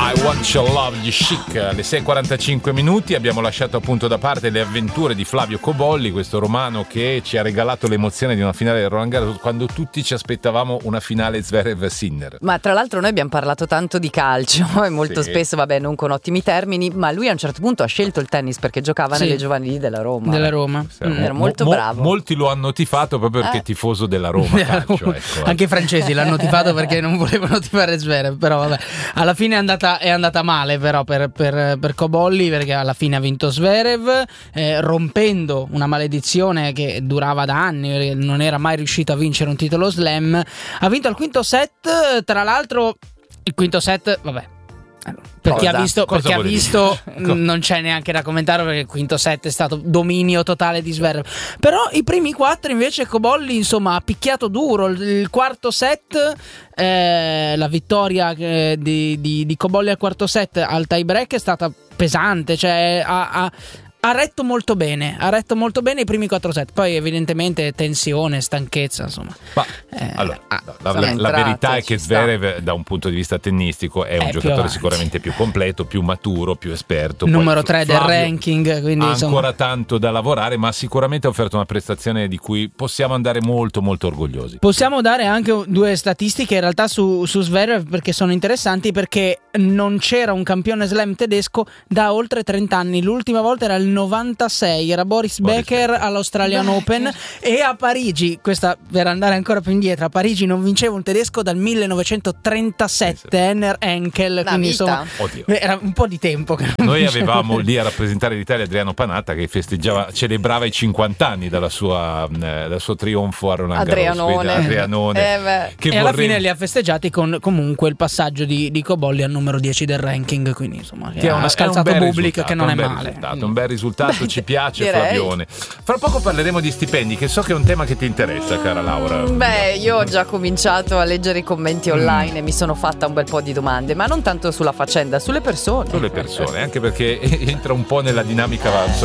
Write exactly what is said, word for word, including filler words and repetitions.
I Want Your Love, gli Chic. Alle sei e quarantacinque minuti abbiamo lasciato appunto da parte le avventure di Flavio Cobolli, questo romano che ci ha regalato l'emozione di una finale del Roland Garros quando tutti ci aspettavamo una finale Zverev-Sinner. Ma tra l'altro noi abbiamo parlato tanto di calcio e molto Sì. spesso, vabbè, non con ottimi termini, ma lui a un certo punto ha scelto il tennis perché giocava Sì. nelle giovanili della Roma. Della Roma. Sì, Mm, era molto mo- bravo. Molti lo hanno tifato proprio perché Eh. è tifoso della Roma calcio, ecco. Anche i francesi l'hanno tifato perché non volevano tifare Zverev, però vabbè, alla fine è andata, è andata male però per, per, per Cobolli, perché alla fine ha vinto Zverev, eh, rompendo una maledizione che durava da anni, perché non era mai riuscito a vincere un titolo slam. Ha vinto al quinto set, tra l'altro il quinto set, vabbè, per chi Cosa? ha visto, Cosa per chi ha volevi visto dire? non c'è neanche da commentare, perché il quinto set è stato dominio totale di Zverev. Però i primi quattro invece Cobolli insomma ha picchiato duro. Il, il quarto set, eh, la vittoria eh, di, di, di Cobolli al quarto set al tie break è stata pesante, cioè ha, ha ha retto molto bene, ha retto molto bene i primi quattro set, poi evidentemente tensione, stanchezza, insomma. Ma Eh, allora, ah, la, sono la- la entrate, verità è ci che sta. Zverev da un punto di vista tennistico è un È più giocatore avanti. sicuramente più completo, più maturo, più esperto. Poi numero tre del Flavio ranking, quindi ha insomma ancora tanto da lavorare, ma sicuramente ha offerto una prestazione di cui possiamo andare molto molto orgogliosi. possiamo dare anche due statistiche in realtà su, su Zverev, perché sono interessanti, perché non c'era un campione slam tedesco da oltre trenta anni. L'ultima volta era il novantasei, era Boris, Boris Becker Becker. all'Australian Open, e a Parigi, questa per andare ancora più indietro, a Parigi non vinceva un tedesco dal millenovecentotrentasette, Henner Henkel, La quindi vita. insomma Oddio. era un po' di tempo che non Noi vinceva. avevamo lì a rappresentare l'Italia Adriano Panatta che festeggiava, celebrava i cinquanta anni dalla sua, eh, dal suo trionfo a Roland Garros. Adrianone. Quindi Adrianone. Eh beh. che E alla vorremmo- fine li ha festeggiati con comunque il passaggio di, di Cobolli al numero dieci del ranking, quindi insomma che è una- ha scalzato è un bel Bublik, risultato, che non un è bel male. risultato, un bel risultato, ci piace direi. Flavione. Fra poco parleremo di stipendi, che so che è un tema che ti interessa, cara Laura. Beh, io ho già cominciato a leggere i commenti online e mi sono fatta un bel po' di domande, ma non tanto sulla faccenda, sulle persone. Sulle persone, anche perché entra un po' nella dinamica sociale